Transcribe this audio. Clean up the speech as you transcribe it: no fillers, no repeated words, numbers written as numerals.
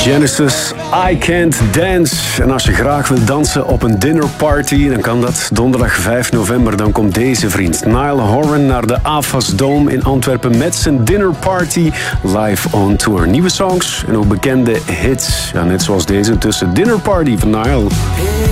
Genesis, I Can't Dance. En als je graag wilt dansen op een dinnerparty, dan kan dat donderdag 5 november. Dan komt deze vriend, Niall Horan, naar de AFAS Dome in Antwerpen met zijn dinnerparty live on tour. Nieuwe songs en ook bekende hits. Ja, net zoals deze tussen Dinner Party van Niall.